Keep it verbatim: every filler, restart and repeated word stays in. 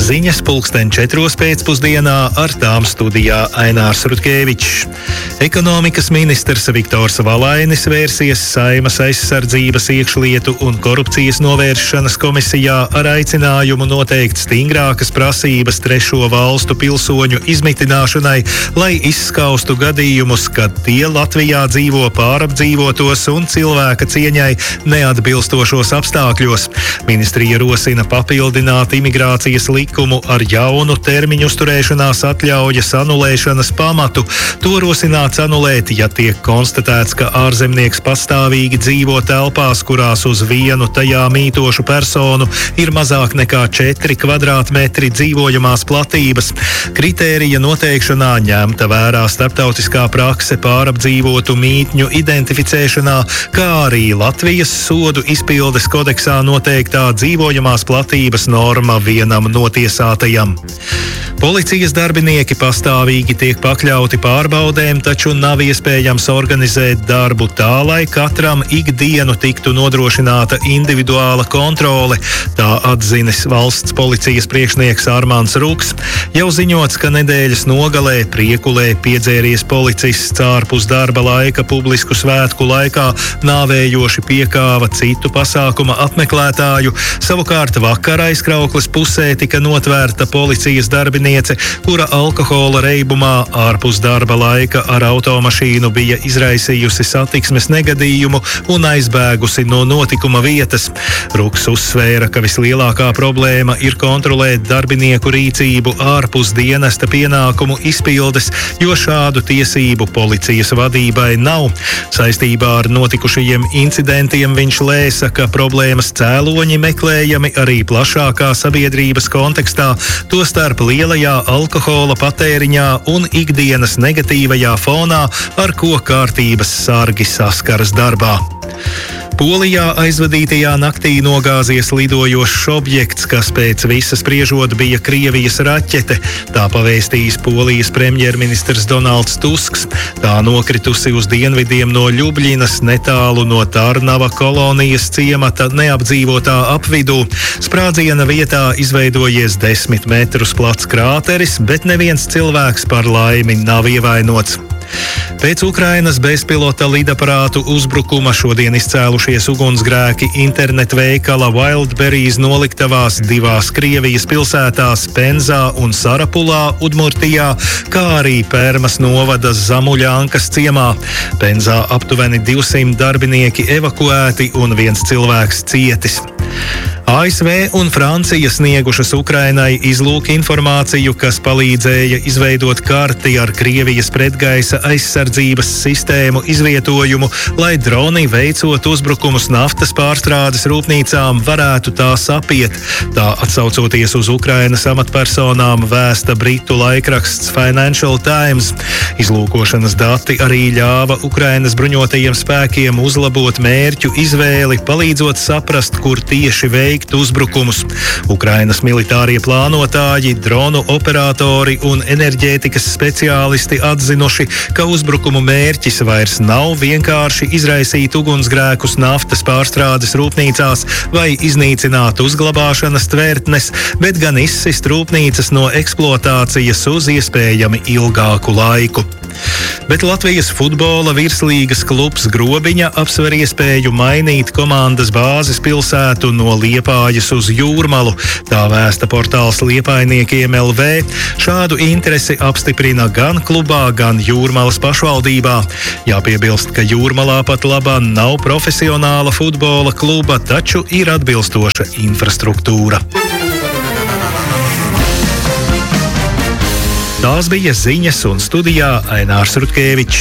Ziņas pulksten četros pēcpusdienā, ar tām studijā Ainārs Rutkevičs. Ekonomikas ministrs Viktors Valainis vērsies Saeimas aizsardzības, iekšlietu un korupcijas novēršanas komisijā ar aicinājumu noteikt stingrākas prasības trešo valstu pilsoņu izmitināšanai, lai izskaustu gadījumus, kad tie Latvijā dzīvo pārapdzīvotos un cilvēka cieņai neatbilstošos apstākļos. Ministrija rosina papildināt imigrācijas likumu ar jaunu termiņu uzturēšanās atļaujas anulēšanas pamatu. To rosināts anulēt, ja tiek konstatēts, ka ārzemnieks pastāvīgi dzīvo telpās, kurās uz vienu tajā mītošu personu ir mazāk nekā četri kvadrātmetri dzīvojamās platības. Kritērija noteikšanā ņemta vērā starptautiskā prakse pārapdzīvotu mītņu identificēšanā, kā arī Latvijas sodu izpildes kodeksā noteiktā dzīvojamās platības norma vienam notiesātajam. Policijas darbinieki pastāvīgi tiek pakļauti pārbaudēm, taču nav iespējams organizēt darbu tā, lai katram ikdienu tiktu nodrošināta individuāla kontrole. Tā atzinis valsts policijas priekšnieks Armāns Ruks. Jau ziņots, ka nedēļas nogalē Priekulē piedzēries policists ārpus darba laika publisku svētku laikā nāvējoši piekāva citu pasākuma apmeklētāju. Savukārt vakar Aizkraukles pusē tika notvērta policijas darbiniece, kura alkohola reibumā ārpus darba laika ar automašīnu bija izraisījusi satiksmes negadījumu un aizbēgusi no notikuma vietas. Ruks uzsvēra, ka vislielākā problēma ir kontrolēt darbinieku rīcību ārpus dienesta pienākumu izpildes, jo šādu tiesību policijas vadībai nav. Saistībā ar notikušajiem incidentiem viņš lēsa, ka problēmas cēloņi meklējami arī plašākā sabiedrības kontekstā, tostarp lielajā alkohola patēriņā un ikdienas negatīvajā fonā, ar ko kārtības sargi saskaras darbā. Polijā aizvadītajā naktī nogāzies lidojošs objekts, kas pēc visa spriežot bija Krievijas raķete. Tā pavēstījis Polijas premjerministrs Donalds Tusks. Tā nokritusi uz dienvidiem no Ļubļinas, netālu no Tarnava kolonijas ciemata neapdzīvotā apvidū. Sprādziena vietā izveidojies desmit metrus plats krāteris, bet neviens cilvēks par laimi nav ievainots. Pēc Ukrainas bezpilota lidaparātu uzbrukuma šodien izcēlušies ugunsgrēki internetveikala Wildberries noliktavās divās Krievijas pilsētās Penzā un Sarapulā, Udmurtijā, kā arī Pērmas novada Zamuļankas ciemā. Penzā aptuveni divsimt darbinieki evakuēti un viens cilvēks cietis. A S V un Francija sniegušas Ukrainai izlūk informāciju, kas palīdzēja izveidot karti ar Krievijas pretgaisa aizsardzības sistēmu izvietojumu, lai droni veicot uzbrukumus naftas pārstrādes rūpnīcām varētu tās apiet. Tā atsaucoties uz Ukrainas amatpersonām vēsta britu laikraksts Financial Times. Izlūkošanas dati arī ļāva Ukrainas bruņotajiem spēkiem uzlabot mērķu izvēli, palīdzot saprast, kur tieši veikt uzbrukumus. Ukrainas militārie plānotāji, dronu operatori un enerģētikas speciālisti atzinuši, ka uzbrukumu mērķis vairs nav vienkārši izraisīt ugunsgrēkus naftas pārstrādes rūpnīcās vai iznīcināt uzglabāšanas tvertnes, bet gan izsist rūpnīcas no eksploatācijas uz iespējami ilgāku laiku. Bet Latvijas futbola virslīgas klubs Grobiņa apsver iespēju mainīt komandas bāzes pilsētu no Liepājas uz Jūrmalu. Tā vēsta portāls Liepājniekiem L V. Šādu interesi apstiprina gan klubā, gan Jūrmalas pašvaldībā. Jāpiebilst, ka Jūrmalā pat labā nav profesionāla futbola kluba, taču ir atbilstoša infrastruktūra. Tās bija ziņas, un studijā Ainārs Rutkevičs.